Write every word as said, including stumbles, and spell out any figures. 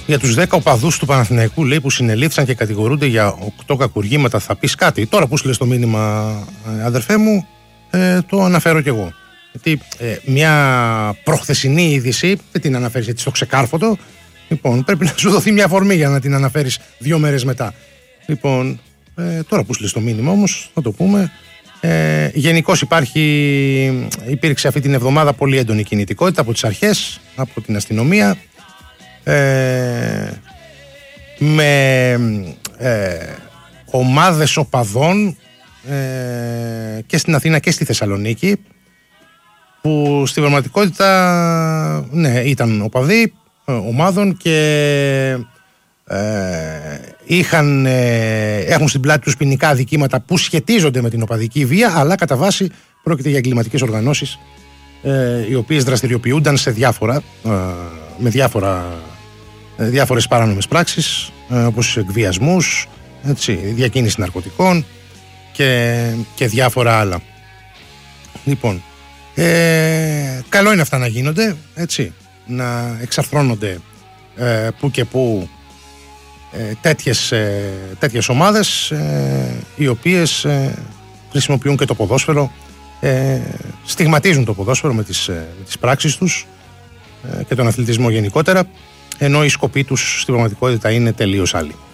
Για τους δέκα οπαδούς του Παναθηναϊκού, λέει, που συνελήφθησαν και κατηγορούνται για οκτώ κακουργήματα, θα πεις κάτι? Τώρα που στείλες το μήνυμα, αδερφέ μου, ε, το αναφέρω κι εγώ. Γιατί ε, μια προχθεσινή είδηση δεν την αναφέρεις έτσι στο ξεκάρφωτο. Λοιπόν, πρέπει να σου δοθεί μια αφορμή για να την αναφέρεις δύο μέρες μετά. Λοιπόν, ε, τώρα που στείλες το μήνυμα όμως, θα το πούμε. Ε, γενικώς υπάρχει, υπήρξε αυτή την εβδομάδα πολύ έντονη κινητικότητα από τις αρχές, από την αστυνομία, ε, με ε, ομάδες οπαδών ε, και στην Αθήνα και στη Θεσσαλονίκη, που στην πραγματικότητα ναι, ήταν οπαδοί ε, ομάδων και ε, είχαν, ε, έχουν στην πλάτη τους ποινικά αδικήματα που σχετίζονται με την οπαδική βία, αλλά κατά βάση πρόκειται για εγκληματικές οργανώσεις ε, οι οποίες δραστηριοποιούνταν σε διάφορα, ε, με διάφορα, ε, διάφορες παράνομες πράξεις, ε, όπως εκβιασμούς, έτσι, διακίνηση ναρκωτικών και, και διάφορα άλλα. Λοιπόν, ε, καλό είναι αυτά να γίνονται, έτσι, να εξαρθρώνονται ε, που και που ε, τέτοιες, ε, τέτοιες ομάδες ε, οι οποίες ε, χρησιμοποιούν και το ποδόσφαιρο, ε, στιγματίζουν το ποδόσφαιρο με τις, ε, με τις πράξεις τους ε, και τον αθλητισμό γενικότερα, ενώ η σκοπή τους στην πραγματικότητα είναι τελείως άλλη.